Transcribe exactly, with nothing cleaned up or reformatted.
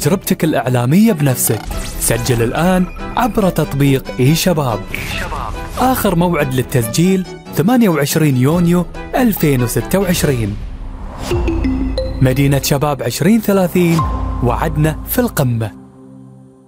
تجربتك الإعلامية بنفسك. سجل الآن عبر تطبيق إي شباب. آخر موعد للتسجيل ثمانية وعشرين يونيو ألفين وستة وعشرين. مدينة شباب عشرين ثلاثين، وعدنا في القمة.